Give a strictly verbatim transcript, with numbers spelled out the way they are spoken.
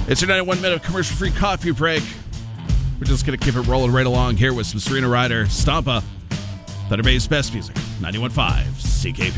It's your ninety-one minute commercial-free coffee break. We're just going to keep it rolling right along here with some Serena Ryder, Stompa, Thunder Bay's best music, ninety-one point five C K P.